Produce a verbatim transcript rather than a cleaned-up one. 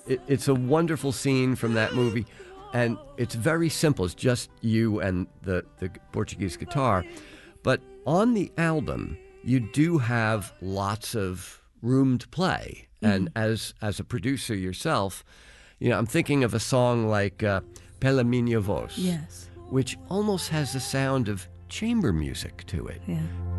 it, it's a wonderful scene from that movie, and it's very simple. It's just you and the, the Portuguese guitar. But on the album, you do have lots of room to play. Mm-hmm. And as as a producer yourself, you know, I'm thinking of a song like uh, Pela Minha Voz, yes, which almost has the sound of chamber music to it. Yeah.